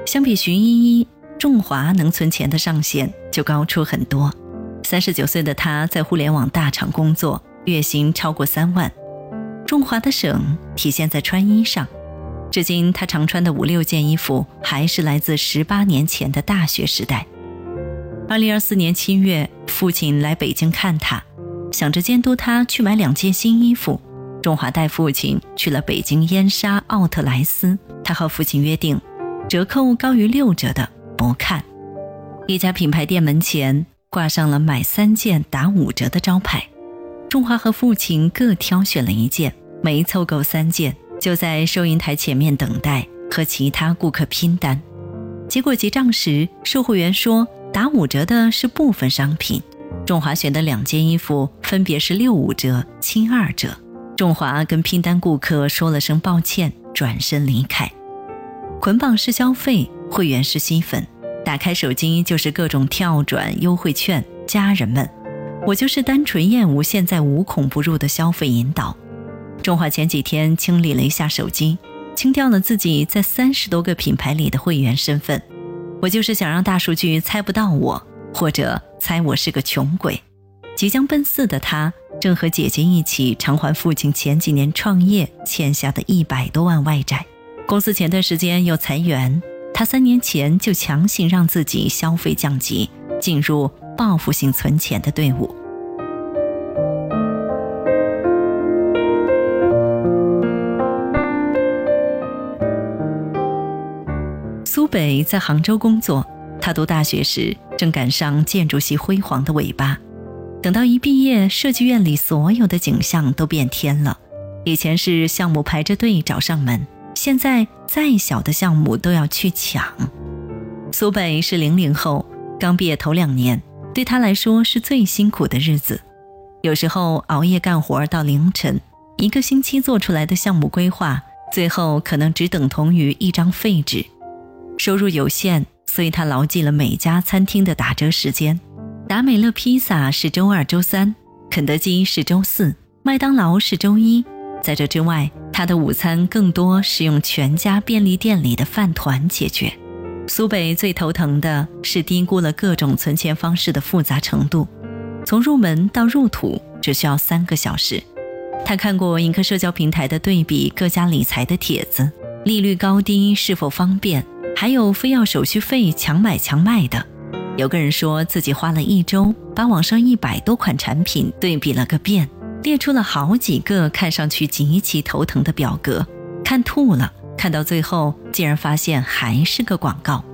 相比徐依依，仲华能存钱的上限就高出很多。39岁的他在互联网大厂工作，月薪超过3万。仲华的省体现在穿衣上，至今他常穿的5、6件衣服还是来自18年前的大学时代。2024年7月，父亲来北京看他，想着监督他去买2件新衣服。仲华带父亲去了北京燕莎奥特莱斯，他和父亲约定，折扣高于6折的不看。一家品牌店门前挂上了买3件打5折的招牌，仲华和父亲各挑选了1件，没凑够3件，就在收银台前面等待，和其他顾客拼单。结果结账时，售货员说打5折的是部分商品，仲华选的2件衣服分别是65折、72折。仲华跟拼单顾客说了声抱歉，转身离开。捆绑式消费，会员式吸粉，打开手机就是各种跳转优惠券。家人们，我就是单纯厌恶现在无孔不入的消费引导。仲华前几天清理了一下手机，清掉了自己在30多个品牌里的会员身份。我就是想让大数据猜不到我，或者猜我是个穷鬼。即将奔4的他，正和姐姐一起偿还父亲前几年创业欠下的100多万外债。公司前段时间又裁员，他3年前就强行让自己消费降级，进入报复性存钱的队伍。苏北在杭州工作，他读大学时正赶上建筑系辉煌的尾巴。等到一毕业，设计院里所有的景象都变天了。以前是项目排着队找上门，现在再小的项目都要去抢。苏北是00后，刚毕业头2年，对他来说是最辛苦的日子。有时候熬夜干活到凌晨，1个星期做出来的项目规划，最后可能只等同于一张废纸。收入有限，所以他牢记了每家餐厅的打折时间。达美乐披萨是周2、周3，肯德基是周4，麦当劳是周1。在这之外，他的午餐更多是用全家便利店里的饭团解决。苏北最头疼的是低估了各种存钱方式的复杂程度，从入门到入土只需要3个小时。他看过一个社交平台的对比各家理财的帖子，利率高低是否方便，还有非要手续费强买强卖的。有个人说自己花了1周，把网上100多款产品对比了个遍，列出了好几个看上去极其头疼的表格，看吐了，看到最后竟然发现还是个广告。